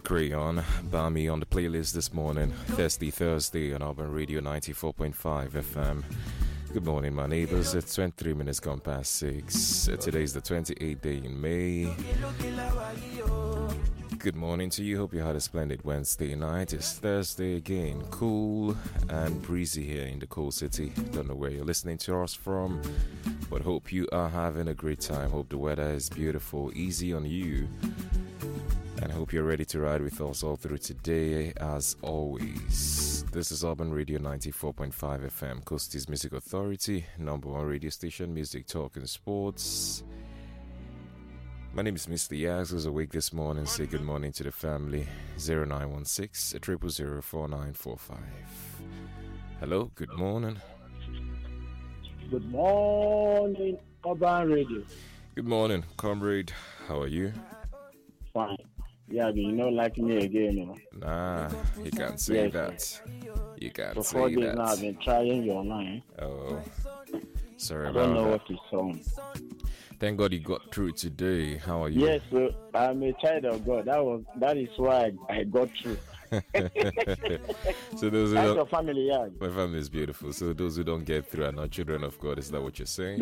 Crayon, Bami on the playlist this morning. Thirsty Thursday on Urban Radio 94.5 FM. Good morning, my neighbors. It's 23 minutes gone past 6. Today's the 28th day in May. Good morning to you. Hope you had a splendid Wednesday night. It's Thursday again. Cool and breezy here in the cool city. Don't know where you're listening to us from, but hope you are having a great time. Hope the weather is beautiful, easy on you. And I hope you're ready to ride with us all through today, as always. This is Urban Radio 94.5 FM, Coasties Music Authority, #1 radio station, music, talk, and sports. My name is Mr. Yags, who's awake this morning. Say good morning to the family. 0916 000 4945. Hello, good morning. Good morning, Urban Radio. Good morning, comrade. How are you? Fine. Yeah, you know, like me again, you know. Nah, you can't say that. You can't For say 4 days that. now, I've been trying your line. Oh, sorry I about don't know that. what it's on. Thank God you got through today. How are you? Yes, so I'm a child of God. That is why I got through. So those who How's your don't, family, yeah? my family is beautiful. So those who don't get through are not children of God. Is that what you're saying?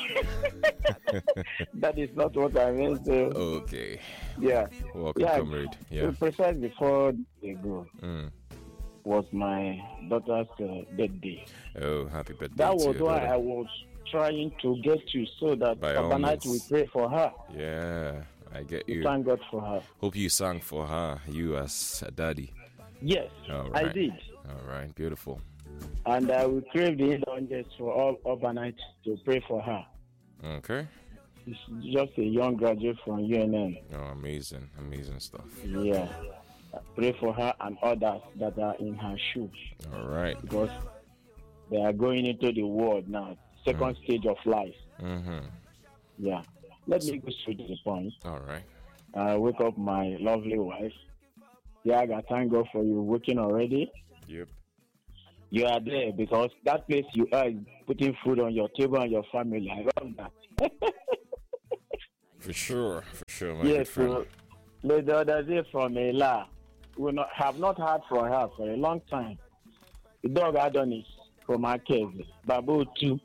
That is not what I meant. Okay. Yeah. Welcome, Yeah. comrade. Yeah. Precisely before they go Mm. was my daughter's birthday. Oh, happy birthday That to was your why daughter. I was trying to get you so that By all overnight we means. pray for her. Yeah, I get you. Thank God for her. Hope you sang for her, you as a daddy. Yes, All I right. did. All right, beautiful. And I will crave the indulgence for all overnight to pray for her. Okay. She's just a young graduate from UNN. Oh, amazing, amazing stuff. Yeah. I pray for her and others that are in her shoes All right. because they are going into the world now, second stage of life. Mm-hmm. Yeah. Let me go straight to the point. All right. I wake up my lovely wife. Yeah, I thank God for you waking already. Yep. You are there because that place you are is putting food on your table and your family. I love that. For sure, my Yes, good friend. so the other day from Ela, we have not heard from her for a long time. The dog Adonis from our case, Babu too.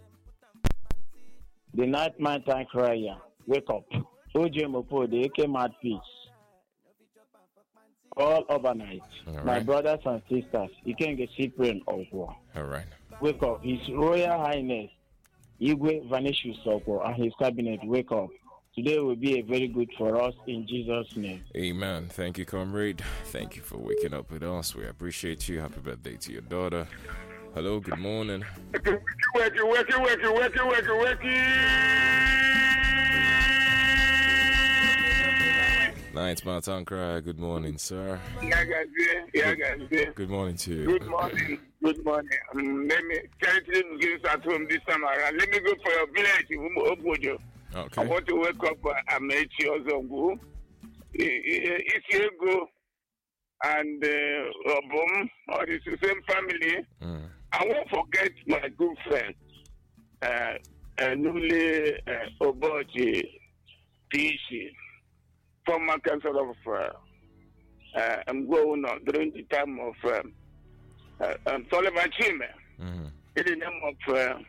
The night man time crier, wake up. OJ Mopo, the AK Mad Peace. All overnight. All My right. brothers and sisters, you can get Cyprian Okwo. All right. Wake up. His Royal Highness, Igwe Vanishus Okwo, and his cabinet, wake up. Today will be a very good for us in Jesus' name. Amen. Thank you, comrade. Thank you for waking up with us. We appreciate you. Happy birthday to your daughter. Hello, good morning. Night, Martin Cry. Good morning, sir. Good morning to you. Good morning. Good morning. Let me charity begins at home this time around. Let me go for your village, Obojo. I Okay. want to wake up Amechi Ozongu, Isiego, and Obum, or it's the same family. Mm. I won't forget my good friend, Nuli Oboji PC, former council of Mgwona during the time of Sullivan Chime, Mm-hmm. in the name of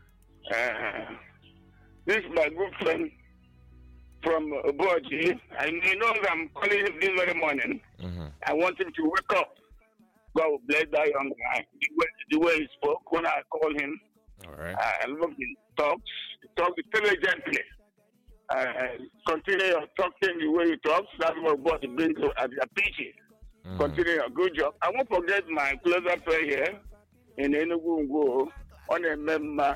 this is my good friend from Oboji. And he knows I'm calling him this very morning. Mm-hmm. I want him to wake up. God will bless that young guy. The way he spoke when I called him, All right. I love him. Talk intelligently. Continue your talking the way you talk. That's what God brings to at the PG. Mhm. Continue your good job. I won't forget my closer friend here in Enugu on a member.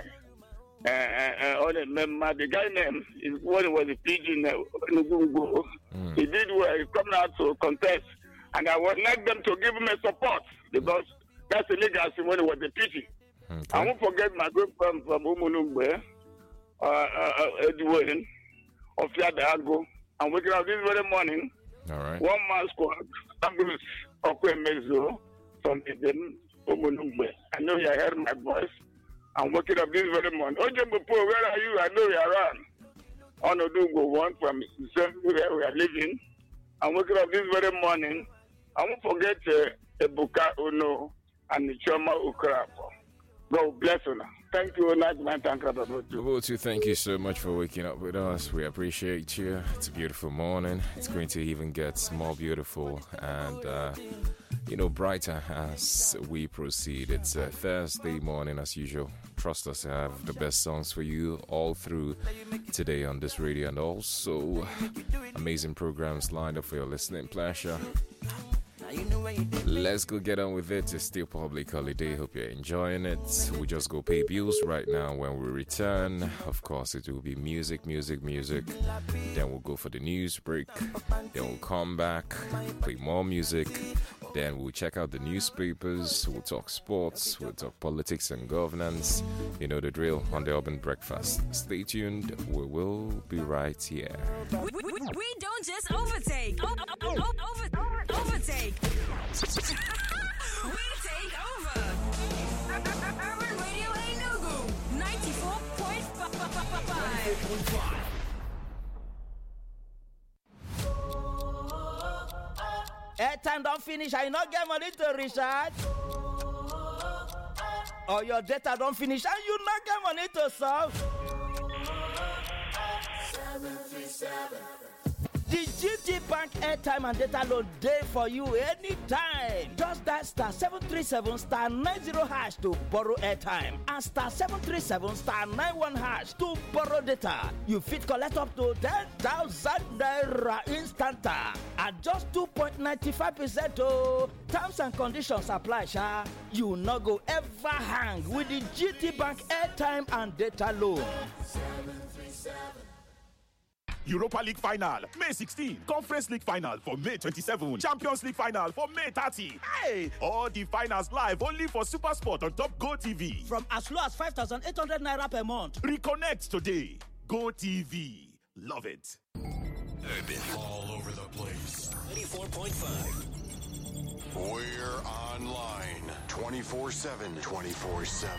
The guy name is what was the PG in Enugu. Mm. He did well. He come out to contest, and I would like them to give him a support because that's the legacy when he was a PG. I Okay. won't forget my good friend from Umunumbe, Edwin, of Yadago. I'm waking up this very morning. All right. One man squad, Ambulance Okwemezo from Umunumbe. I know you heard my voice. I'm waking up this very morning. Ojembo, where are you? I know you're around. On Odungo 1 from where we are living. I'm waking up this very morning. I won't forget Ebuka Ono and Choma Ukrapo. God bless you. Thank you, Nightman. Thank you. Thank you so much for waking up with us. We appreciate you. It's a beautiful morning. It's going to even get more beautiful and, brighter as we proceed. It's a Thursday morning as usual. Trust us, I have the best songs for you all through today on this radio, and also amazing programs lined up for your listening pleasure. Let's go get on with it. It's still public holiday. Hope you're enjoying it. We just go pay bills right now. When we return, of course, it will be music. Then we'll go for the news break. Then we'll come back, play more music. Then we'll check out the newspapers. We'll talk sports. We'll talk politics and governance. You know the drill on the Urban Breakfast. Stay tuned. We will be right here. We don't just overtake. Overtake. We take over. Urban Radio Enugu 94.5. Airtime don't finish, I not get money to recharge. Or your data don't finish and you not get money to solve. 737. The GT Bank airtime and data load day for you anytime. Just dial star 737 star 90 hash to borrow airtime and star 737 star 91 hash to borrow data. You fit collect up to 10,000 naira instanta at just 2.95%. Oh, terms and conditions apply, sha. You no go ever hang with the GT Bank airtime and data loan. 737. Europa League final, May 16. Conference League final for May 27. Champions League final for May 30. Hey! All the finals live only for SuperSport on Top Go TV. From as low as 5,800 naira per month. Reconnect today. Go TV. Love it. Urban. All over the place. 94.5. We're online 24/7. 24/7.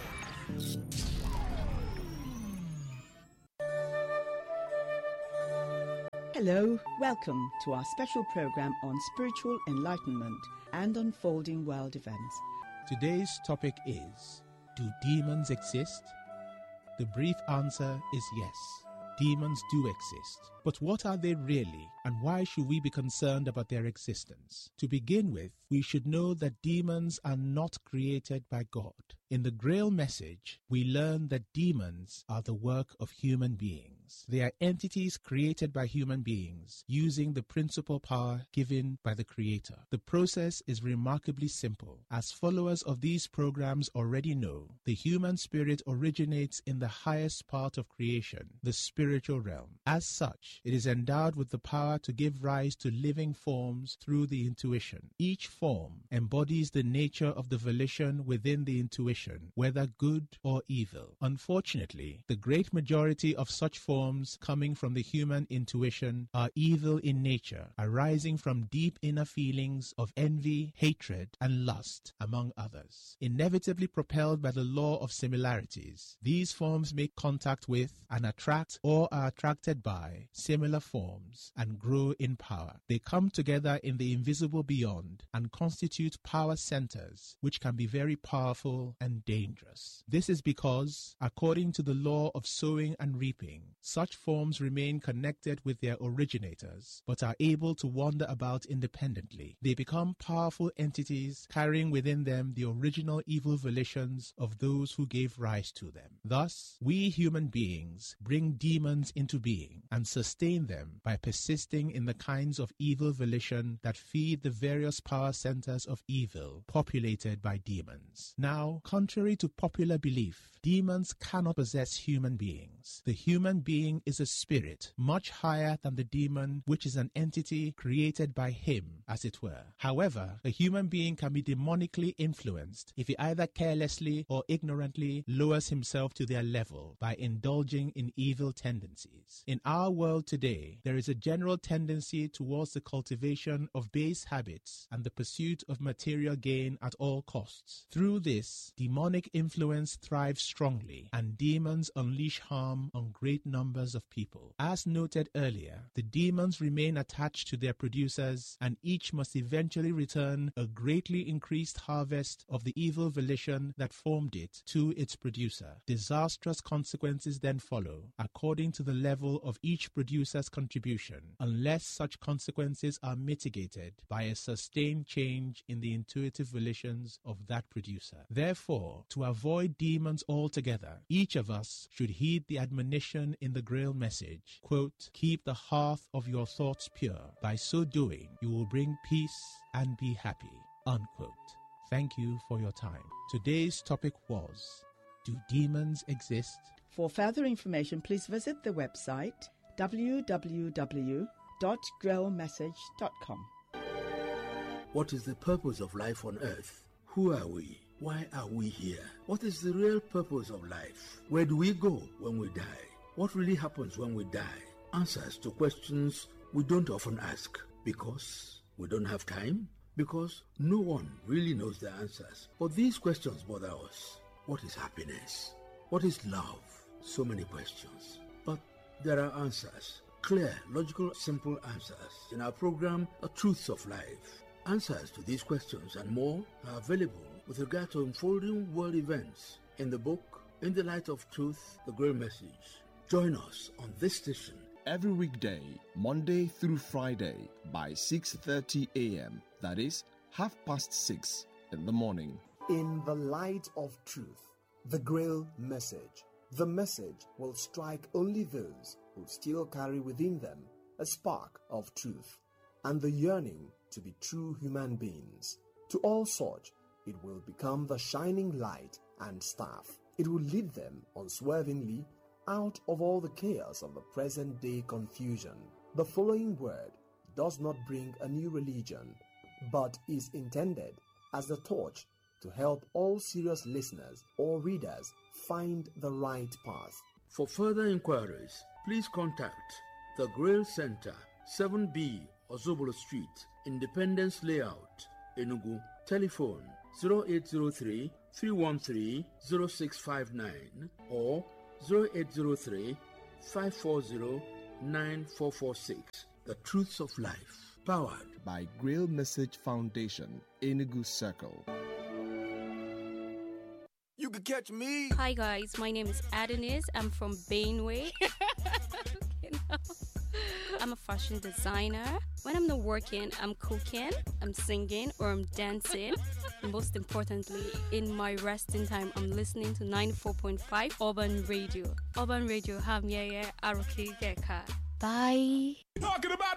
Hello, welcome to our special program on spiritual enlightenment and unfolding world events. Today's topic is, do demons exist? The brief answer is yes. Demons do exist. But what are they really, and why should we be concerned about their existence? To begin with, we should know that demons are not created by God. In the Grail message, we learn that demons are the work of human beings. They are entities created by human beings using the principal power given by the Creator. The process is remarkably simple. As followers of these programs already know, the human spirit originates in the highest part of creation, the spiritual realm. As such, it is endowed with the power to give rise to living forms through the intuition. Each form embodies the nature of the volition within the intuition, whether good or evil. Unfortunately, the great majority of such forms coming from the human intuition are evil in nature, arising from deep inner feelings of envy, hatred, and lust, among others. Inevitably propelled by the law of similarities, these forms make contact with and attract or are attracted by similar forms and grow in power. They come together in the invisible beyond and constitute power centers, which can be very powerful and dangerous. This is because, according to the law of sowing and reaping, such forms remain connected with their originators, but are able to wander about independently. They become powerful entities carrying within them the original evil volitions of those who gave rise to them. Thus, we human beings bring demons into being and sustain them by persisting in the kinds of evil volition that feed the various power centers of evil populated by demons. Now, contrary to popular belief, demons cannot possess human beings. The human being is a spirit much higher than the demon, which is an entity created by him as it were. However, a human being can be demonically influenced if he either carelessly or ignorantly lowers himself to their level by indulging in evil tendencies. In our world today, there is a general tendency towards the cultivation of base habits and the pursuit of material gain at all costs. Through this, demonic influence thrives strongly, and demons unleash harm on great numbers of people. As noted earlier, the demons remain attached to their producers, and each must eventually return a greatly increased harvest of the evil volition that formed it to its producer. Disastrous consequences then follow, according to the level of each producer's contribution, unless such consequences are mitigated by a sustained change in the intuitive volitions of that producer. Therefore, to avoid demons altogether, each of us should heed the admonition in the Grail message, quote, "Keep the hearth of your thoughts pure. By so doing, you will bring peace and be happy," unquote. Thank you for your time. Today's topic was, do demons exist? For further information, please visit the website www.grailmessage.com. What is the purpose of life on earth? Who are we? Why are we here? What is the real purpose of life? Where do we go when we die? What really happens when we die? Answers to questions we don't often ask because we don't have time, because no one really knows the answers. But these questions bother us. What is happiness? What is love? So many questions. But there are answers. Clear, logical, simple answers. In our program, A Truths of Life. Answers to these questions and more are available with regard to unfolding world events in the book, In the Light of Truth, The Grail Message. Join us on this station every weekday, Monday through Friday by 6:30 a.m. That is 6:30 in the morning. In the Light of Truth, The Grail Message. The message will strike only those who still carry within them a spark of truth and the yearning to be true human beings. To all such, it will become the shining light and staff. It will lead them unswervingly out of all the chaos of the present-day confusion. The following word does not bring a new religion, but is intended as the torch to help all serious listeners or readers find the right path. For further inquiries, please contact the Grail Center, 7B Ozobolo Street, Independence Layout, Enugu. Telephone 0803 313 0659 or 0803 540 9446. The Truths of Life, powered by Grail Message Foundation, Enugu Circle. You can catch me. Hi guys, my name is Adonis. I'm from Bainway. I'm a fashion designer. When I'm not working, I'm cooking, I'm singing, or I'm dancing. And most importantly, in my resting time, I'm listening to 94.5 Urban Radio. Urban Radio, Ham Aroki Geka. Bye. Talking about